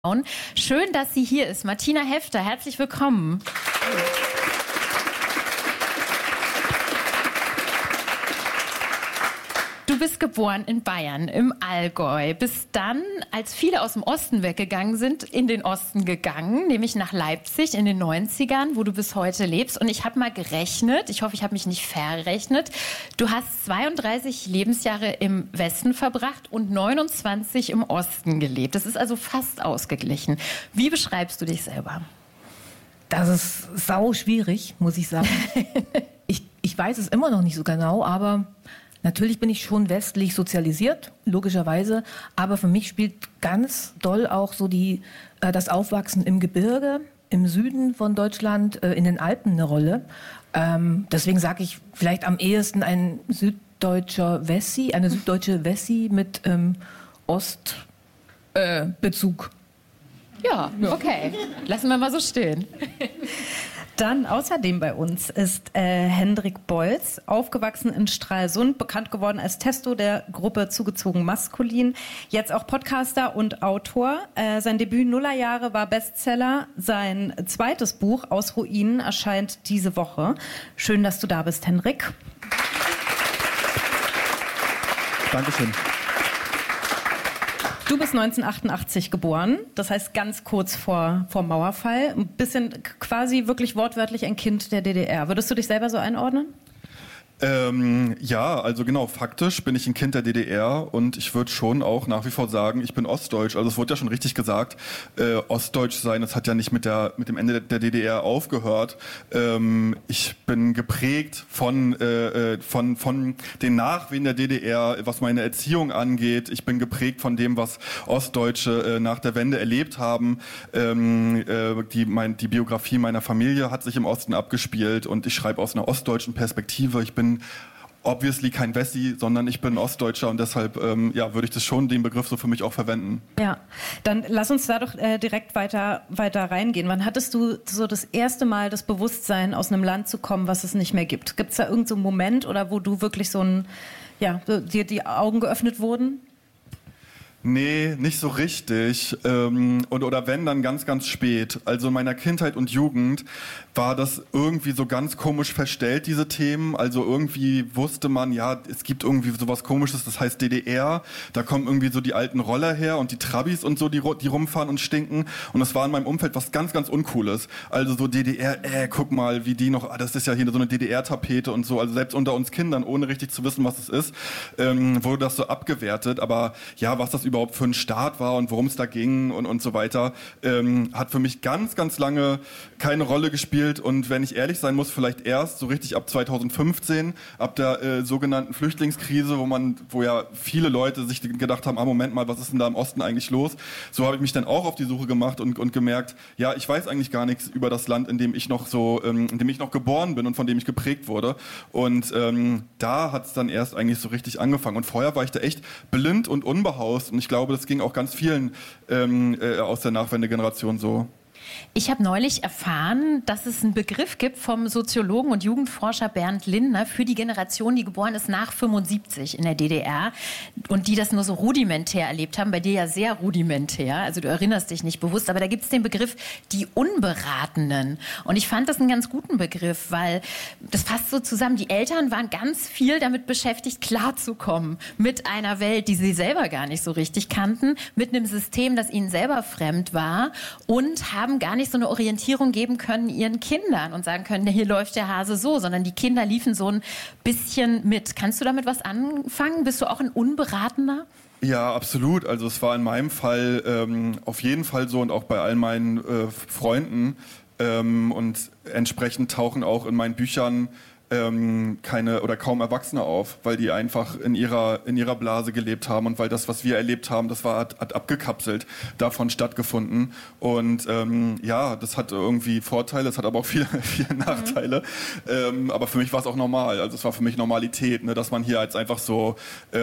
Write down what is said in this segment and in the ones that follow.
Schön, dass sie hier ist. Martina Hefter, herzlich willkommen. Du bist geboren in Bayern, im Allgäu. Bist dann, als viele aus dem Osten weggegangen sind, in den Osten gegangen, nämlich nach Leipzig in den 90ern, wo du bis heute lebst. Und ich habe mal gerechnet, ich hoffe, ich habe mich nicht verrechnet, du hast 32 Lebensjahre im Westen verbracht und 29 im Osten gelebt. Das ist also fast ausgeglichen. Wie beschreibst du dich selber? Das ist sau schwierig, muss ich sagen. Ich weiß es immer noch nicht so genau, aber natürlich bin ich schon westlich sozialisiert, logischerweise. Aber für mich spielt ganz doll auch so das Aufwachsen im Gebirge, im Süden von Deutschland, in den Alpen eine Rolle. Deswegen sage ich vielleicht am ehesten eine süddeutsche Wessi mit Ostbezug. Ja, okay. Lassen wir mal so stehen. Dann außerdem bei uns ist Hendrik Bolz, aufgewachsen in Stralsund, bekannt geworden als Testo der Gruppe Zugezogen Maskulin, jetzt auch Podcaster und Autor. Sein Debüt Nullerjahre war Bestseller. Sein zweites Buch Aus Ruinen erscheint diese Woche. Schön, dass du da bist, Hendrik. Dankeschön. Du bist 1988 geboren, das heißt ganz kurz vor Mauerfall. Ein bisschen quasi wirklich wortwörtlich ein Kind der DDR. Würdest du dich selber so einordnen? Ja, also genau, faktisch bin ich ein Kind der DDR und ich würde schon auch nach wie vor sagen, ich bin ostdeutsch. Also es wurde ja schon richtig gesagt, ostdeutsch sein, das hat ja nicht mit dem Ende der DDR aufgehört. Ich bin geprägt von den Nachwehen der DDR, was meine Erziehung angeht. Ich bin geprägt von dem, was Ostdeutsche nach der Wende erlebt haben. Die Biografie meiner Familie hat sich im Osten abgespielt und ich schreibe aus einer ostdeutschen Perspektive. Ich bin obviously kein Wessi, sondern ich bin Ostdeutscher und deshalb würde ich das schon, den Begriff so für mich auch verwenden. Ja, dann lass uns da doch direkt weiter reingehen. Wann hattest du so das erste Mal das Bewusstsein, aus einem Land zu kommen, was es nicht mehr gibt? Gibt es da irgendeinen so Moment oder wo du wirklich dir die Augen geöffnet wurden? Nee, nicht so richtig. Oder wenn, dann ganz, ganz spät. Also in meiner Kindheit und Jugend war das irgendwie so ganz komisch verstellt, diese Themen. Also irgendwie wusste man, ja, es gibt irgendwie sowas Komisches, das heißt DDR. Da kommen irgendwie so die alten Roller her und die Trabis und so, die rumfahren und stinken. Und das war in meinem Umfeld was ganz, ganz Uncooles. Also so DDR, guck mal, wie die noch, das ist ja hier so eine DDR-Tapete und so. Also selbst unter uns Kindern, ohne richtig zu wissen, was es ist, wurde das so abgewertet. Aber ja, was das überhaupt für ein Staat war und worum es da ging und so weiter, hat für mich ganz, ganz lange keine Rolle gespielt. Und wenn ich ehrlich sein muss, vielleicht erst so richtig ab 2015, ab der sogenannten Flüchtlingskrise, wo ja viele Leute sich gedacht haben, Moment mal, was ist denn da im Osten eigentlich los? So habe ich mich dann auch auf die Suche gemacht und gemerkt, ja, ich weiß eigentlich gar nichts über das Land, in dem ich noch geboren bin und von dem ich geprägt wurde. Und da hat es dann erst eigentlich so richtig angefangen. Und vorher war ich da echt blind und unbehaust. Und ich glaube, das ging auch ganz vielen aus der Nachwendegeneration so. Ich habe neulich erfahren, dass es einen Begriff gibt vom Soziologen und Jugendforscher Bernd Lindner für die Generation, die geboren ist nach 75 in der DDR und die das nur so rudimentär erlebt haben. Bei dir ja sehr rudimentär, also du erinnerst dich nicht bewusst, aber da gibt es den Begriff die Unberatenen. Und ich fand das einen ganz guten Begriff, weil das fasst so zusammen. Die Eltern waren ganz viel damit beschäftigt, klarzukommen mit einer Welt, die sie selber gar nicht so richtig kannten, mit einem System, das ihnen selber fremd war und haben gar nicht so eine Orientierung geben können ihren Kindern und sagen können, hier läuft der Hase so, sondern die Kinder liefen so ein bisschen mit. Kannst du damit was anfangen? Bist du auch ein Unberatener? Ja, absolut. Also es war in meinem Fall auf jeden Fall so und auch bei all meinen Freunden und entsprechend tauchen auch in meinen Büchern keine oder kaum Erwachsene auf, weil die einfach in ihrer Blase gelebt haben und weil das, was wir erlebt haben, das hat abgekapselt davon stattgefunden. Und das hat irgendwie Vorteile, es hat aber auch viele Nachteile. Aber für mich war es auch normal. Also es war für mich Normalität, ne, dass man hier als einfach so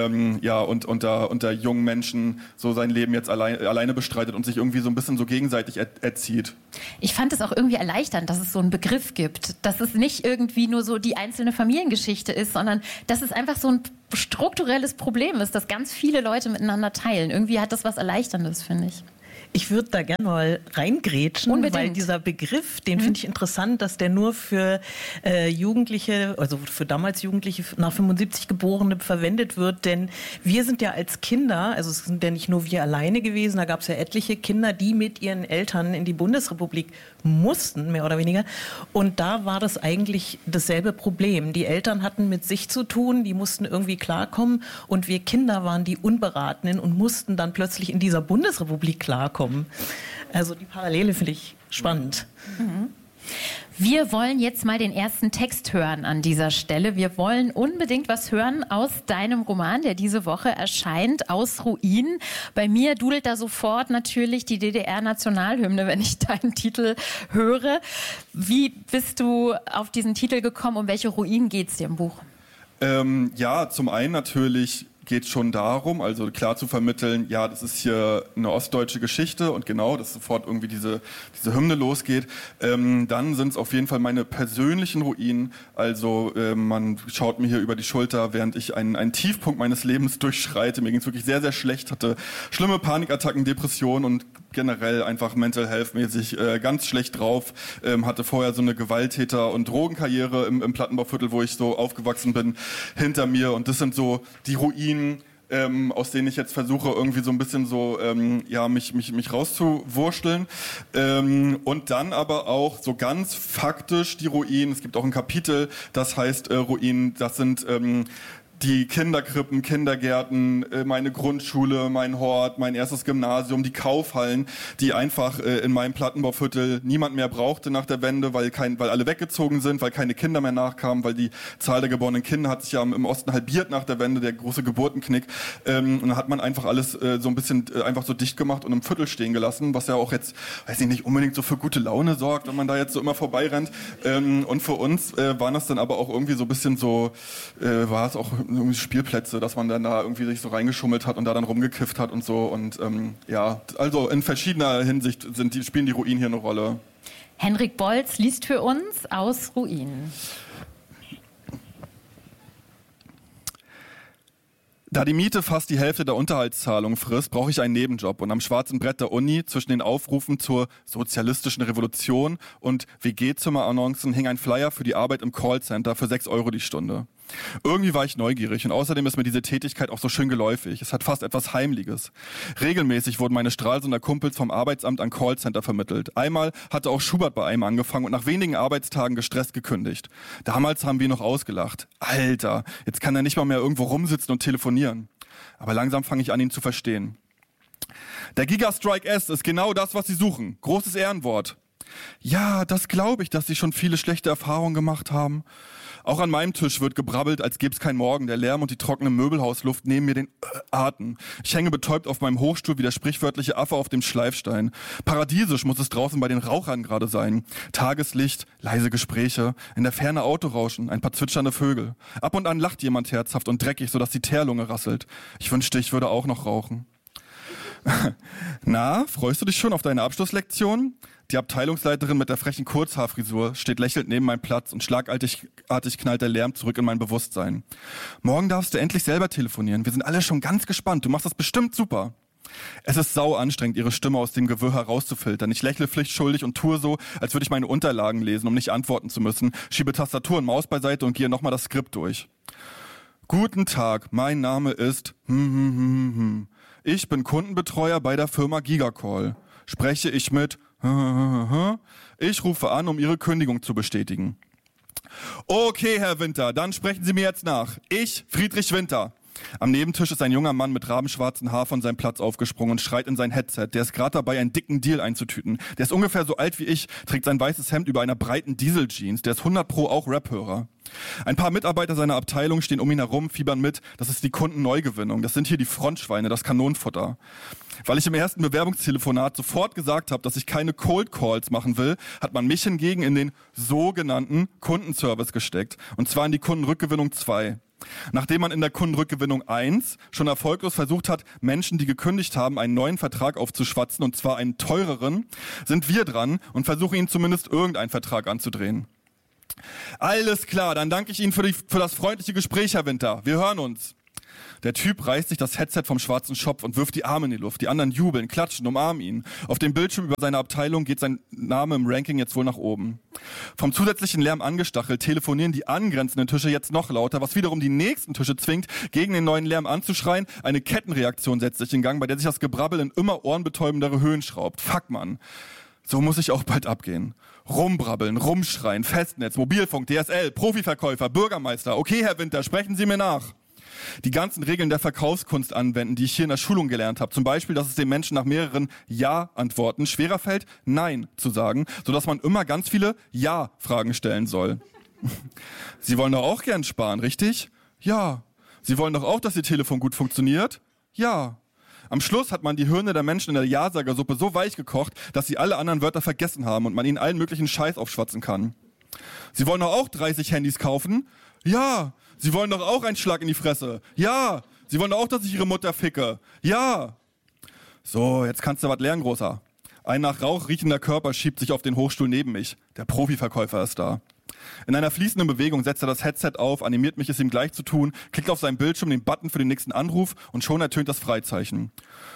und unter jungen Menschen so sein Leben jetzt alleine bestreitet und sich irgendwie so ein bisschen so gegenseitig erzieht. Ich fand es auch irgendwie erleichternd, dass es so einen Begriff gibt, dass es nicht irgendwie nur so die einzelne Familiengeschichte ist, sondern dass es einfach so ein strukturelles Problem ist, das ganz viele Leute miteinander teilen. Irgendwie hat das was Erleichterndes, finde ich. Ich würde da gerne mal reingrätschen, Unbedingt. weil dieser Begriff, den finde ich interessant, dass der nur für Jugendliche, also für damals Jugendliche nach 75 Geborene verwendet wird, denn wir sind ja als Kinder, also es sind ja nicht nur wir alleine gewesen, da gab es ja etliche Kinder, die mit ihren Eltern in die Bundesrepublik mussten, mehr oder weniger, und da war das eigentlich dasselbe Problem. Die Eltern hatten mit sich zu tun, die mussten irgendwie klarkommen und wir Kinder waren die Unberatenen und mussten dann plötzlich in dieser Bundesrepublik klarkommen. Also die Parallele finde ich spannend. Wir wollen jetzt mal den ersten Text hören an dieser Stelle. Wir wollen unbedingt was hören aus deinem Roman, der diese Woche erscheint, Aus Ruinen. Bei mir dudelt da sofort natürlich die DDR-Nationalhymne, wenn ich deinen Titel höre. Wie bist du auf diesen Titel gekommen? Um welche Ruinen geht es dir im Buch? Ja, zum einen natürlich geht es schon darum, also klar zu vermitteln, ja, das ist hier eine ostdeutsche Geschichte und genau, dass sofort irgendwie diese Hymne losgeht. Dann sind es auf jeden Fall meine persönlichen Ruinen, also man schaut mir hier über die Schulter, während ich einen Tiefpunkt meines Lebens durchschreite. Mir ging es wirklich sehr, sehr schlecht, hatte schlimme Panikattacken, Depressionen und generell einfach mental health mäßig ganz schlecht drauf, hatte vorher so eine Gewalttäter- und Drogenkarriere im Plattenbauviertel, wo ich so aufgewachsen bin, hinter mir und das sind so die Ruinen, aus denen ich jetzt versuche, irgendwie so ein bisschen so, mich rauszuwursteln. Und dann aber auch so ganz faktisch die Ruinen. Es gibt auch ein Kapitel, das heißt Ruinen, das sind die Kinderkrippen, Kindergärten, meine Grundschule, mein Hort, mein erstes Gymnasium, die Kaufhallen, die einfach in meinem Plattenbauviertel niemand mehr brauchte nach der Wende, weil alle weggezogen sind, weil keine Kinder mehr nachkamen, weil die Zahl der geborenen Kinder hat sich ja im Osten halbiert nach der Wende, der große Geburtenknick. Und dann hat man einfach alles so ein bisschen einfach so dicht gemacht und im Viertel stehen gelassen, was ja auch jetzt, weiß ich nicht, unbedingt so für gute Laune sorgt, wenn man da jetzt so immer vorbeirennt. Und für uns waren das dann aber auch irgendwie so ein bisschen so, war es auch irgendwie Spielplätze, dass man dann da irgendwie sich so reingeschummelt hat und da dann rumgekifft hat und so. Und also in verschiedener Hinsicht spielen die Ruinen hier eine Rolle. Henrik Bolz liest für uns Aus Ruinen. Da die Miete fast die Hälfte der Unterhaltszahlung frisst, brauche ich einen Nebenjob. Und am schwarzen Brett der Uni zwischen den Aufrufen zur sozialistischen Revolution und WG-Zimmer-Annoncen hing ein Flyer für die Arbeit im Callcenter für 6 € die Stunde. Irgendwie war ich neugierig und außerdem ist mir diese Tätigkeit auch so schön geläufig. Es hat fast etwas Heimliches. Regelmäßig wurden meine Stralsunder Kumpels vom Arbeitsamt an Callcenter vermittelt. Einmal hatte auch Schubert bei einem angefangen und nach wenigen Arbeitstagen gestresst gekündigt. Damals haben wir ihn noch ausgelacht. Alter, jetzt kann er nicht mal mehr irgendwo rumsitzen und telefonieren. Aber langsam fange ich an, ihn zu verstehen. Der Gigastrike S ist genau das, was Sie suchen. Großes Ehrenwort. Ja, das glaube ich, dass Sie schon viele schlechte Erfahrungen gemacht haben. Auch an meinem Tisch wird gebrabbelt, als gäbe es kein Morgen. Der Lärm und die trockene Möbelhausluft nehmen mir den Atem. Ich hänge betäubt auf meinem Hochstuhl wie der sprichwörtliche Affe auf dem Schleifstein. Paradiesisch muss es draußen bei den Rauchern gerade sein. Tageslicht, leise Gespräche, in der Ferne Autorauschen, ein paar zwitschernde Vögel. Ab und an lacht jemand herzhaft und dreckig, sodass die Teerlunge rasselt. Ich wünschte, ich würde auch noch rauchen. Na, freust du dich schon auf deine Abschlusslektion? Die Abteilungsleiterin mit der frechen Kurzhaarfrisur steht lächelnd neben meinem Platz und schlagartig knallt der Lärm zurück in mein Bewusstsein. Morgen darfst du endlich selber telefonieren. Wir sind alle schon ganz gespannt. Du machst das bestimmt super. Es ist sau anstrengend, ihre Stimme aus dem Gewirr herauszufiltern. Ich lächle pflichtschuldig und tue so, als würde ich meine Unterlagen lesen, um nicht antworten zu müssen, schiebe Tastatur und Maus beiseite und gehe nochmal das Skript durch. Guten Tag, mein Name ist Ich bin Kundenbetreuer bei der Firma Gigacall. Spreche ich mit Ich rufe an, um Ihre Kündigung zu bestätigen. Okay, Herr Winter, dann sprechen Sie mir jetzt nach. Ich, Friedrich Winter. Am Nebentisch ist ein junger Mann mit rabenschwarzem Haar von seinem Platz aufgesprungen und schreit in sein Headset. Der ist gerade dabei, einen dicken Deal einzutüten. Der ist ungefähr so alt wie ich, trägt sein weißes Hemd über einer breiten Diesel-Jeans. Der ist 100% auch Rap-Hörer. Ein paar Mitarbeiter seiner Abteilung stehen um ihn herum, fiebern mit. Das ist die Kundenneugewinnung. Das sind hier die Frontschweine, das Kanonenfutter. Weil ich im ersten Bewerbungstelefonat sofort gesagt habe, dass ich keine Cold Calls machen will, hat man mich hingegen in den sogenannten Kundenservice gesteckt. Und zwar in die Kundenrückgewinnung 2. Nachdem man in der Kundenrückgewinnung 1 schon erfolglos versucht hat, Menschen, die gekündigt haben, einen neuen Vertrag aufzuschwatzen, und zwar einen teureren, sind wir dran und versuchen ihnen zumindest irgendeinen Vertrag anzudrehen. Alles klar, dann danke ich Ihnen für das freundliche Gespräch, Herr Winter. Wir hören uns. Der Typ reißt sich das Headset vom schwarzen Schopf und wirft die Arme in die Luft. Die anderen jubeln, klatschen, umarmen ihn. Auf dem Bildschirm über seine Abteilung geht sein Name im Ranking jetzt wohl nach oben. Vom zusätzlichen Lärm angestachelt telefonieren die angrenzenden Tische jetzt noch lauter, was wiederum die nächsten Tische zwingt, gegen den neuen Lärm anzuschreien. Eine Kettenreaktion setzt sich in Gang, bei der sich das Gebrabbel in immer ohrenbetäubendere Höhen schraubt. Fuck, Mann. So muss ich auch bald abgehen. Rumbrabbeln, rumschreien, Festnetz, Mobilfunk, DSL, Profiverkäufer, Bürgermeister. Okay, Herr Winter, sprechen Sie mir nach. Die ganzen Regeln der Verkaufskunst anwenden, die ich hier in der Schulung gelernt habe. Zum Beispiel, dass es den Menschen nach mehreren Ja-Antworten schwerer fällt, Nein zu sagen, sodass man immer ganz viele Ja-Fragen stellen soll. Sie wollen doch auch gern sparen, richtig? Ja. Sie wollen doch auch, dass Ihr Telefon gut funktioniert? Ja. Am Schluss hat man die Hirne der Menschen in der Ja-Sagersuppe so weich gekocht, dass sie alle anderen Wörter vergessen haben und man ihnen allen möglichen Scheiß aufschwatzen kann. Sie wollen doch auch 30 Handys kaufen? Ja. Sie wollen doch auch einen Schlag in die Fresse? Ja. Sie wollen doch auch, dass ich Ihre Mutter ficke? Ja. So, jetzt kannst du was lernen, Großer. Ein nach Rauch riechender Körper schiebt sich auf den Hochstuhl neben mich. Der Profiverkäufer ist da. In einer fließenden Bewegung setzt er das Headset auf, animiert mich, es ihm gleich zu tun, klickt auf seinem Bildschirm den Button für den nächsten Anruf und schon ertönt das Freizeichen.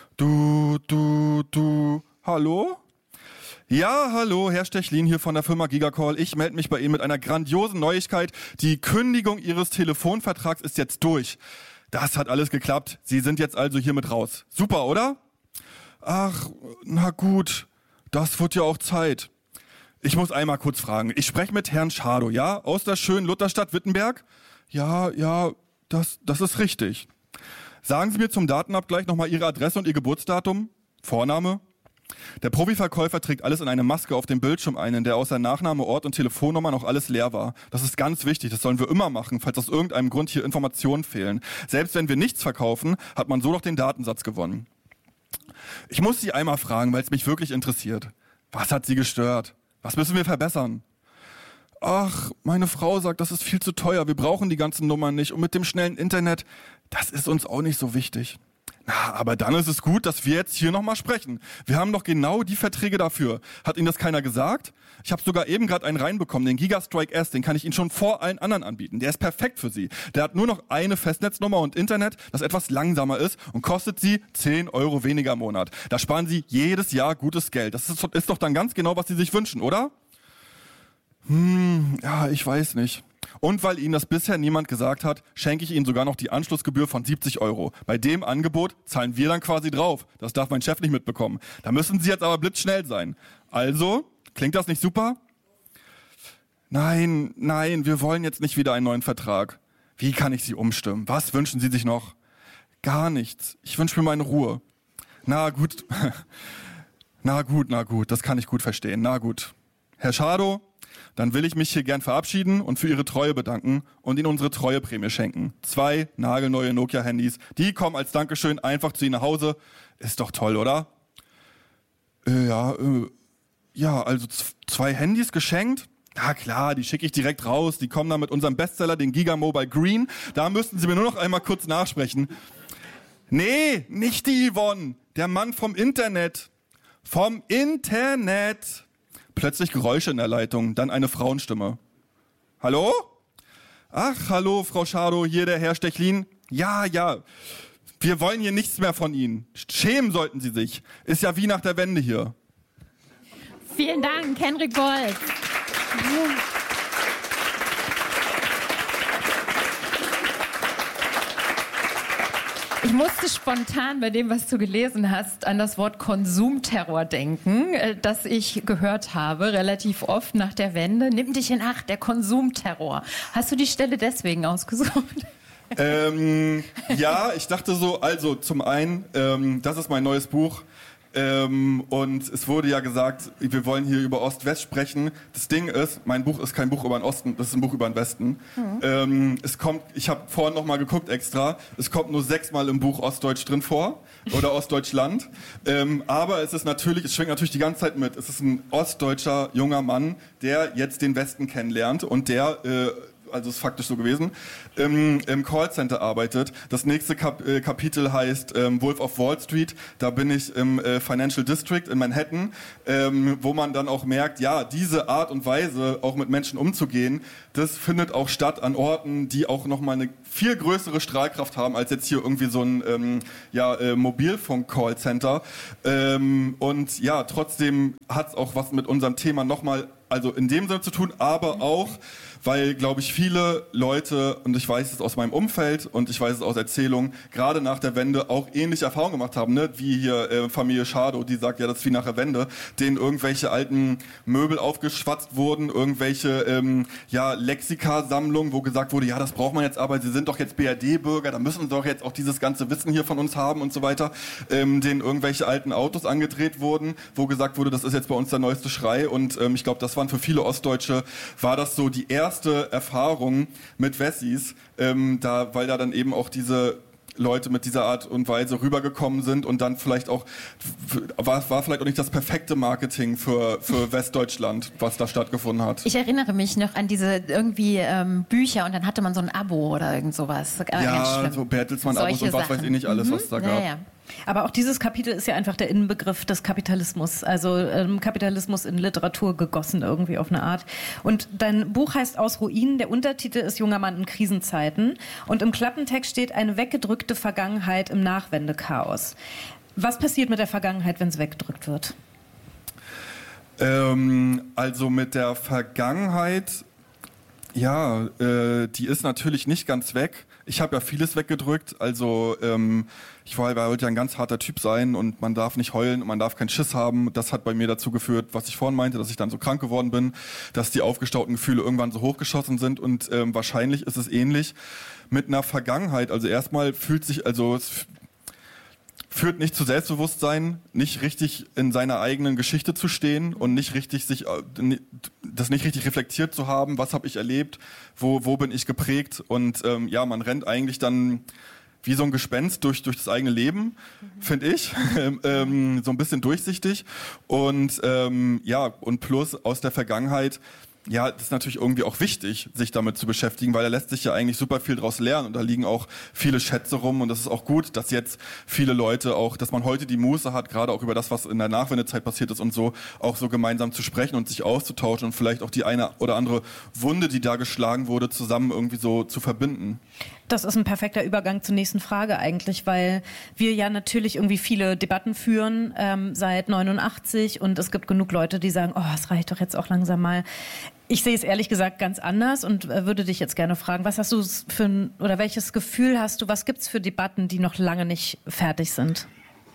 Hallo? Ja, hallo, Herr Stechlin hier von der Firma Gigacall. Ich melde mich bei Ihnen mit einer grandiosen Neuigkeit. Die Kündigung Ihres Telefonvertrags ist jetzt durch. Das hat alles geklappt. Sie sind jetzt also hiermit raus. Super, oder? Ach, na gut. Das wird ja auch Zeit. Ich muss einmal kurz fragen. Ich spreche mit Herrn Schadow, ja? Aus der schönen Lutherstadt Wittenberg? Ja, das ist richtig. Sagen Sie mir zum Datenabgleich nochmal Ihre Adresse und Ihr Geburtsdatum? Vorname? Der Profiverkäufer trägt alles in eine Maske auf dem Bildschirm ein, in der außer Nachname, Ort und Telefonnummer noch alles leer war. Das ist ganz wichtig, das sollen wir immer machen, falls aus irgendeinem Grund hier Informationen fehlen. Selbst wenn wir nichts verkaufen, hat man so doch den Datensatz gewonnen. Ich muss Sie einmal fragen, weil es mich wirklich interessiert. Was hat Sie gestört? Was müssen wir verbessern? Ach, meine Frau sagt, das ist viel zu teuer, wir brauchen die ganzen Nummern nicht und mit dem schnellen Internet, das ist uns auch nicht so wichtig. Na, aber dann ist es gut, dass wir jetzt hier nochmal sprechen. Wir haben doch genau die Verträge dafür. Hat Ihnen das keiner gesagt? Ich habe sogar eben gerade einen reinbekommen, den Gigastrike S, den kann ich Ihnen schon vor allen anderen anbieten. Der ist perfekt für Sie. Der hat nur noch eine Festnetznummer und Internet, das etwas langsamer ist und kostet Sie 10 € weniger im Monat. Da sparen Sie jedes Jahr gutes Geld. Das ist doch dann ganz genau, was Sie sich wünschen, oder? Ja, ich weiß nicht. Und weil Ihnen das bisher niemand gesagt hat, schenke ich Ihnen sogar noch die Anschlussgebühr von 70 €. Bei dem Angebot zahlen wir dann quasi drauf. Das darf mein Chef nicht mitbekommen. Da müssen Sie jetzt aber blitzschnell sein. Also, klingt das nicht super? Nein, wir wollen jetzt nicht wieder einen neuen Vertrag. Wie kann ich Sie umstimmen? Was wünschen Sie sich noch? Gar nichts. Ich wünsche mir meine Ruhe. Na gut, das kann ich gut verstehen. Na gut. Herr Schadow, dann will ich mich hier gern verabschieden und für Ihre Treue bedanken und Ihnen unsere Treueprämie schenken. 2 nagelneue Nokia-Handys. Die kommen als Dankeschön einfach zu Ihnen nach Hause. Ist doch toll, oder? Ja, also 2 Handys geschenkt? Ja klar, die schicke ich direkt raus. Die kommen dann mit unserem Bestseller, den Giga Mobile Green. Da müssten Sie mir nur noch einmal kurz nachsprechen. Nee, nicht die Yvonne. Der Mann vom Internet. Vom Internet. Plötzlich Geräusche in der Leitung, dann eine Frauenstimme. Hallo? Ach, hallo, Frau Schadow, hier der Herr Stechlin. Ja, wir wollen hier nichts mehr von Ihnen. Schämen sollten Sie sich. Ist ja wie nach der Wende hier. Vielen Dank, Henrik Bolz. Ich musste spontan bei dem, was du gelesen hast, an das Wort Konsumterror denken, das ich gehört habe, relativ oft nach der Wende. Nimm dich in Acht, der Konsumterror. Hast du die Stelle deswegen ausgesucht? Ja, ich dachte so, also zum einen, das ist mein neues Buch. Und es wurde ja gesagt, wir wollen hier über Ost-West sprechen. Das Ding ist, mein Buch ist kein Buch über den Osten, das ist ein Buch über den Westen. Ich habe vorhin noch mal geguckt extra, es kommt nur 6-mal im Buch Ostdeutsch drin vor oder Ostdeutschland. Aber es schwingt natürlich die ganze Zeit mit. Es ist ein ostdeutscher junger Mann, der jetzt den Westen kennenlernt und der also ist faktisch so gewesen, im Callcenter arbeitet. Das nächste Kapitel heißt Wolf of Wall Street. Da bin ich im Financial District in Manhattan, wo man dann auch merkt, ja, diese Art und Weise, auch mit Menschen umzugehen, das findet auch statt an Orten, die auch nochmal eine viel größere Strahlkraft haben, als jetzt hier irgendwie so ein Mobilfunk-Callcenter. Und ja, trotzdem hat es auch was mit unserem Thema nochmal, also in dem Sinne zu tun, aber auch, weil, glaube ich, viele Leute, und ich weiß es aus meinem Umfeld und ich weiß es aus Erzählungen, gerade nach der Wende auch ähnliche Erfahrungen gemacht haben, ne? Wie hier Familie Schadow, die sagt, ja, das ist wie nach der Wende, denen irgendwelche alten Möbel aufgeschwatzt wurden, irgendwelche Lexikasammlungen, wo gesagt wurde, ja, das braucht man jetzt, aber sie sind doch jetzt BRD-Bürger, da müssen sie doch jetzt auch dieses ganze Wissen hier von uns haben und so weiter, denen irgendwelche alten Autos angedreht wurden, wo gesagt wurde, das ist jetzt bei uns der neueste Schrei, und ich glaube, das waren für viele Ostdeutsche, war das so die erste Erfahrung mit Wessis, weil da dann eben auch diese Leute mit dieser Art und Weise rübergekommen sind und dann vielleicht auch, war vielleicht auch nicht das perfekte Marketing für Westdeutschland, was da stattgefunden hat. Ich erinnere mich noch an diese irgendwie Bücher und dann hatte man so ein Abo oder irgend sowas. Ja, so Bertelsmann-Abos und was weiß ich nicht alles, was es da gab. Ja. Aber auch dieses Kapitel ist ja einfach der Inbegriff des Kapitalismus, also Kapitalismus in Literatur gegossen irgendwie auf eine Art. Und dein Buch heißt Aus Ruinen, der Untertitel ist Junger Mann in Krisenzeiten und im Klappentext steht eine weggedrückte Vergangenheit im Nachwendechaos. Was passiert mit der Vergangenheit, wenn es weggedrückt wird? Also mit der Vergangenheit, ja, die ist natürlich nicht ganz weg. Ich habe ja vieles weggedrückt, also ich wollte ja ein ganz harter Typ sein und man darf nicht heulen und man darf keinen Schiss haben. Das hat bei mir dazu geführt, was ich vorhin meinte, dass ich dann so krank geworden bin, dass die aufgestauten Gefühle irgendwann so hochgeschossen sind, und wahrscheinlich ist es ähnlich mit einer Vergangenheit. Also erstmal es führt nicht zu Selbstbewusstsein, nicht richtig in seiner eigenen Geschichte zu stehen und nicht richtig das nicht richtig reflektiert zu haben, was habe ich erlebt, wo bin ich geprägt, und man rennt eigentlich dann wie so ein Gespenst durch das eigene Leben, finde ich, so ein bisschen durchsichtig, und und plus aus der Vergangenheit. Ja, das ist natürlich irgendwie auch wichtig, sich damit zu beschäftigen, weil da lässt sich ja eigentlich super viel draus lernen und da liegen auch viele Schätze rum, und das ist auch gut, dass jetzt viele Leute auch, dass man heute die Muße hat, gerade auch über das, was in der Nachwendezeit passiert ist und so, auch so gemeinsam zu sprechen und sich auszutauschen und vielleicht auch die eine oder andere Wunde, die da geschlagen wurde, zusammen irgendwie so zu verbinden. Das ist ein perfekter Übergang zur nächsten Frage eigentlich, weil wir ja natürlich irgendwie viele Debatten führen seit 89 und es gibt genug Leute, die sagen, oh, es reicht doch jetzt auch langsam mal. Ich sehe es ehrlich gesagt ganz anders und würde dich jetzt gerne fragen, was hast du oder welches Gefühl hast du, was gibt's für Debatten, die noch lange nicht fertig sind?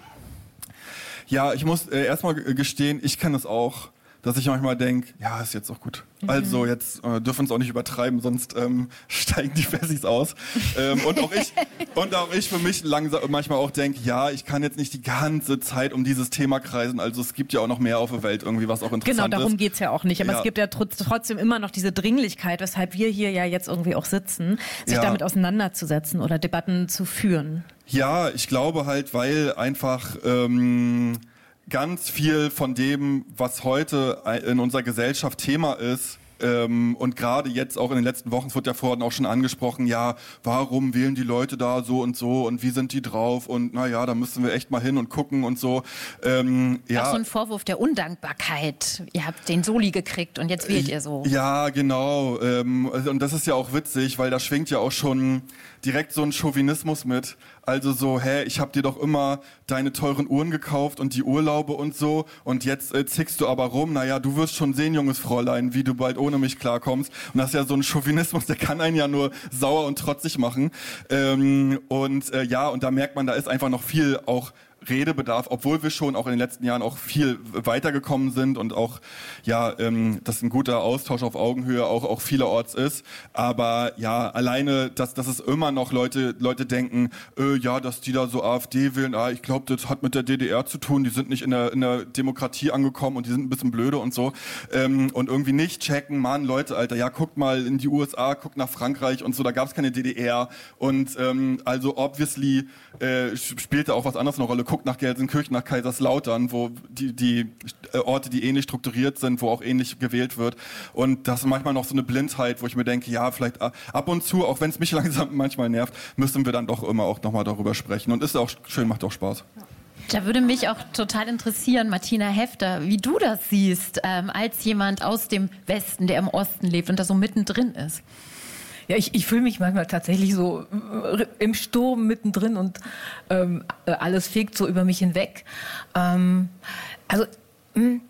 Ja, ich muss erstmal gestehen, ich kenne es auch, dass ich manchmal denke, ja, ist jetzt auch gut. Also jetzt dürfen wir es auch nicht übertreiben, sonst steigen die Wessis aus. Und auch ich für mich langsam manchmal auch denke, ja, ich kann jetzt nicht die ganze Zeit um dieses Thema kreisen. Also es gibt ja auch noch mehr auf der Welt irgendwie, was auch interessant ist. Genau, darum geht's ja auch nicht. Aber es gibt ja trotzdem immer noch diese Dringlichkeit, weshalb wir hier ja jetzt irgendwie auch sitzen, sich damit auseinanderzusetzen oder Debatten zu führen. Ja, ich glaube halt, weil einfach ganz viel von dem, was heute in unserer Gesellschaft Thema ist, und gerade jetzt auch in den letzten Wochen, es wird ja vorhin auch schon angesprochen, ja, warum wählen die Leute da so und wie sind die drauf, und naja, da müssen wir echt mal hin und gucken und so. Ja. Auch so ein Vorwurf der Undankbarkeit. Ihr habt den Soli gekriegt und jetzt wählt ihr so. Ja, genau. Und das ist ja auch witzig, weil da schwingt ja auch schon direkt so ein Chauvinismus mit. Also so, ich hab dir doch immer deine teuren Uhren gekauft und die Urlaube und so, und jetzt zickst du aber rum, naja, du wirst schon sehen, junges Fräulein, wie du bald ohne mich klarkommst. Und das ist ja so ein Chauvinismus, der kann einen ja nur sauer und trotzig machen. Und da merkt man, da ist einfach noch viel auch Redebedarf, obwohl wir schon auch in den letzten Jahren auch viel weitergekommen sind und auch, dass ein guter Austausch auf Augenhöhe auch vielerorts ist. Aber ja, alleine, dass es immer noch Leute denken, dass die da so AfD wählen, ich glaube, das hat mit der DDR zu tun, die sind nicht in der Demokratie angekommen und die sind ein bisschen blöde und so. Und irgendwie nicht checken, Mann, Leute, Alter, ja, guckt mal in die USA, guckt nach Frankreich und so, da gab es keine DDR. Und also obviously spielte auch was anderes eine Rolle. guckt nach Gelsenkirchen, nach Kaiserslautern, wo die Orte, die ähnlich strukturiert sind, wo auch ähnlich gewählt wird. Und das ist manchmal noch so eine Blindheit, wo ich mir denke, ja, vielleicht ab und zu, auch wenn es mich langsam manchmal nervt, müssen wir dann doch immer auch nochmal darüber sprechen. Und ist auch schön, macht auch Spaß. Da würde mich auch total interessieren, Martina Hefter, wie du das siehst, als jemand aus dem Westen, der im Osten lebt und da so mittendrin ist. Ja, ich fühle mich manchmal tatsächlich so im Sturm mittendrin und alles fegt so über mich hinweg. Also